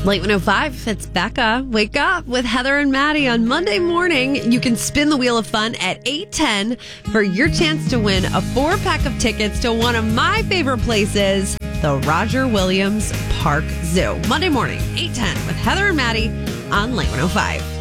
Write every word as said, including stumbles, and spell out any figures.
Late one oh five, it's Becca. Wake up with Heather and Maddie on Monday morning. You can spin the wheel of fun at eight ten for your chance to win a four-pack of tickets to one of my favorite places, the Roger Williams Park Zoo. Monday morning, eight ten with Heather and Maddie on Late one oh five.